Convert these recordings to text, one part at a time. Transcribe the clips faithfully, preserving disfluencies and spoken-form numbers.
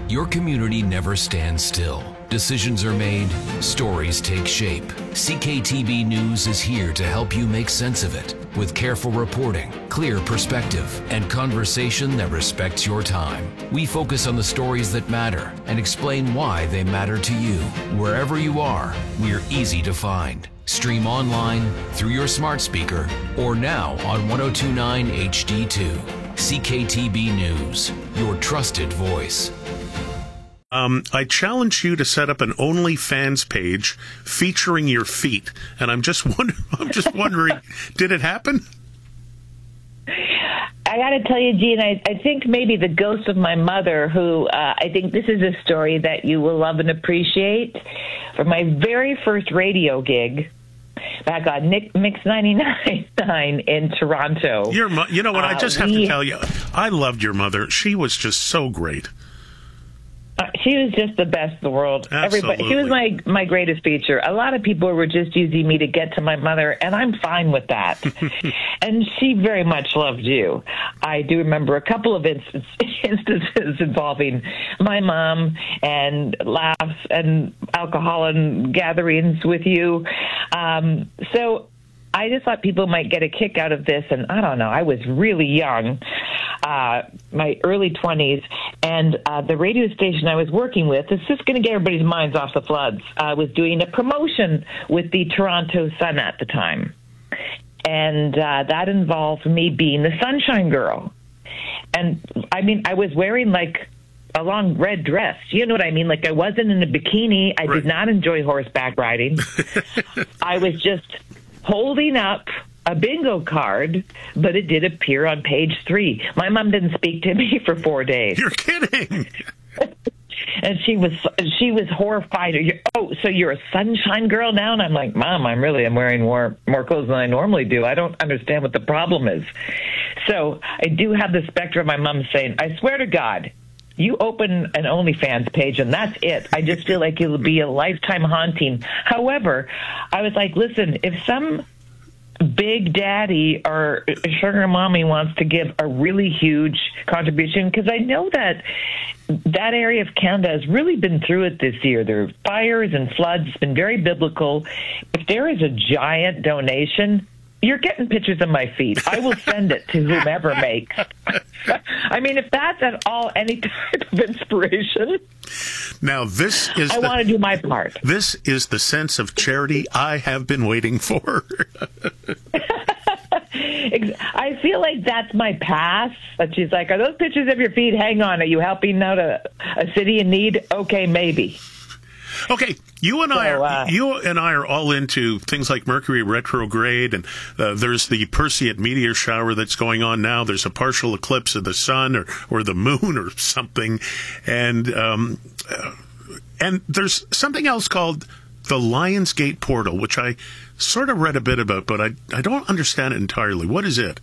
Your community never stands still. Decisions are made, stories take shape. C K T B News is here to help you make sense of it with careful reporting, clear perspective, and conversation that respects your time. We focus on the stories that matter and explain why they matter to you. Wherever you are, we're easy to find. Stream online, through your smart speaker, or now on ten twenty-nine H D two. C K T B News, your trusted voice. Um, I challenge you to set up an OnlyFans page featuring your feet, and I'm just wonder- I'm just wondering, did it happen? I got to tell you, Gene, I, I think maybe the ghost of my mother, who uh, I think this is a story that you will love and appreciate. For my very first radio gig back on Nick Mix ninety-nine in Toronto. Your mo- you know what? I just uh, have we, to tell you, I loved your mother. She was just so great. Uh, she was just the best in the world. Absolutely. Everybody, she was my, my greatest feature. A lot of people were just using me to get to my mother, and I'm fine with that. And she very much loved you. I do remember a couple of instance, instances involving my mom and laughs and alcohol and gatherings with you. Um, so I just thought people might get a kick out of this, and I don't know, I was really young, uh, my early twenties, and uh, the radio station I was working with, this is going to get everybody's minds off the floods, I uh, was doing a promotion with the Toronto Sun at the time, and uh, that involved me being the Sunshine Girl. And, I mean, I was wearing, like, a long red dress. You know what I mean? Like, I wasn't in a bikini. I right. did not enjoy horseback riding. I was just holding up a bingo card, but it did appear on page three. My mom didn't speak to me for four days. You're kidding. And she was she was horrified. Oh, so you're a Sunshine Girl now? And I'm like, Mom, I'm really I'm wearing more more clothes than I normally do. I don't understand what the problem is. So I do have the specter of my mom saying, I swear to God, you open an OnlyFans page and that's it. I just feel like it'll be a lifetime haunting. However, I was like, listen, if some big daddy or sugar mommy wants to give a really huge contribution, because I know that that area of Canada has really been through it this year. There are fires and floods. It's been very biblical. If there is a giant donation, you're getting pictures of my feet. I will send it to whomever makes. I mean, if that's at all any type of inspiration, now this is I the, want to do my part. This is the sense of charity I have been waiting for. I feel like that's my pass. But she's like, are those pictures of your feet? Hang on. Are you helping out a, a city in need? Okay, maybe. Okay, you and so, I are uh, you and I are all into things like Mercury retrograde, and uh, there's the Perseid meteor shower that's going on now. There's a partial eclipse of the sun or, or the moon or something, and um, uh, and there's something else called the Lionsgate portal, which I sort of read a bit about, but I I don't understand it entirely. What is it?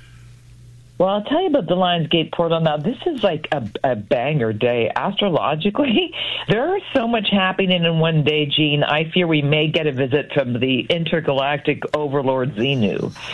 Well, I'll tell you about the Lionsgate portal now. This is like a, a banger day. Astrologically, there is so much happening in one day, Gene. I fear we may get a visit from the intergalactic overlord Xenu. Uh,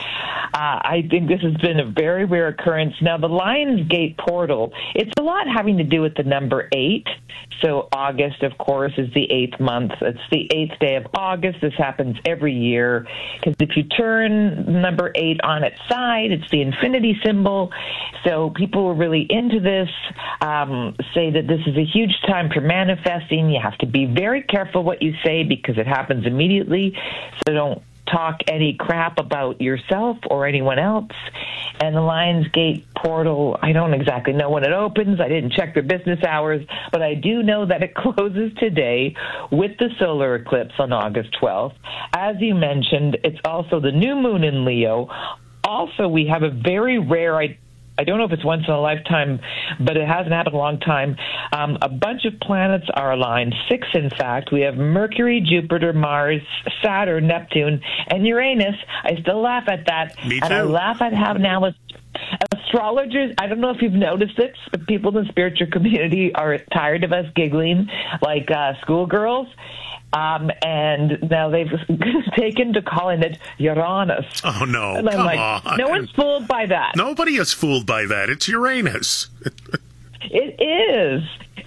I think this has been a very rare occurrence. Now, the Lionsgate portal, it's a lot having to do with the number eight. So August, of course, is the eighth month. It's the eighth day of August. This happens every year because if you turn number eight on its side, it's the infinity symbol. So people who are really into this um, say that this is a huge time for manifesting. You have to be very careful what you say because it happens immediately. So don't talk any crap about yourself or anyone else. And the Lionsgate portal, I don't exactly know when it opens. I didn't check their business hours, but I do know that it closes today with the solar eclipse on August twelfth. As you mentioned, it's also the new moon in Leo. Also, we have a very rare, I, I don't know if it's once in a lifetime, but it hasn't happened in a long time. Um, a bunch of planets are aligned, six in fact. We have Mercury, Jupiter, Mars, Saturn, Neptune, and Uranus. I still laugh at that. Me and too. I laugh at how now astrologers, I don't know if you've noticed it, but people in the spiritual community are tired of us giggling like uh, schoolgirls. Um, and now they've taken to calling it Uranus. Oh, no. And I'm Come like, on. no one's fooled by that. Nobody is fooled by that. It's Uranus. It is.